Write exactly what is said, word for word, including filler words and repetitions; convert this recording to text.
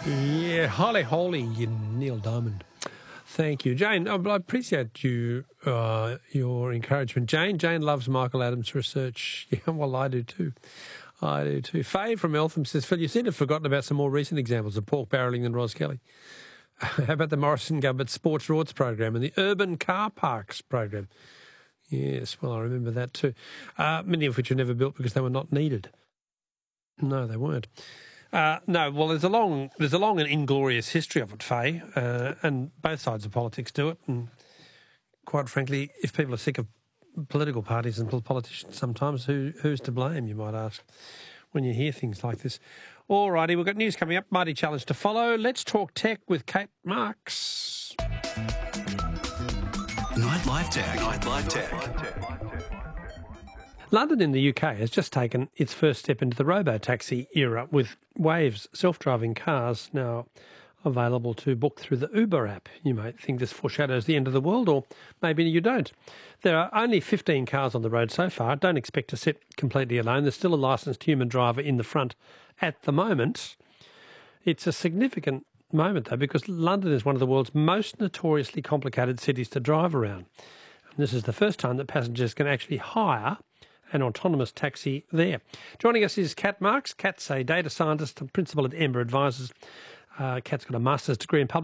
Yeah, holly holy, Neil Diamond. Thank you, Jane. I appreciate you, uh, your encouragement, Jane. Jane loves Michael Adams' research. Yeah, well, I do too. I do too. Faye from Eltham says, Phil, you seem to have forgotten about some more recent examples of pork barrelling than Ros Kelly. How about the Morrison government Sports Rorts program and the Urban Car Parks program? Yes, well, I remember that too. Uh, many of which were never built because they were not needed. No, they weren't. Uh, no, well, there's a long, there's a long and inglorious history of it, Faye, uh, and both sides of politics do it. And quite frankly, if people are sick of political parties and politicians, sometimes who who's to blame? You might ask when you hear things like this. All righty, we've got news coming up. Mighty challenge to follow. Let's talk tech with Kate Marks. Nightlife Tech. Nightlife Tech. London in the U K has just taken its first step into the robo-taxi era, with Wave's self-driving cars now available to book through the Uber app. You might think this foreshadows the end of the world, or maybe you don't. There are only fifteen cars on the road so far. Don't expect to sit completely alone. There's still a licensed human driver in the front at the moment. It's a significant moment, though, because London is one of the world's most notoriously complicated cities to drive around. And this is the first time that passengers can actually hire an autonomous taxi there. Joining us is Kat Marks. Kat's a data scientist and principal at Ember Advisors. Uh, Kat's got a master's degree in public